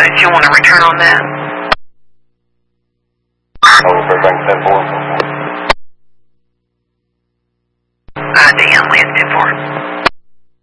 if you want to return on that. Dan, we have 10-4.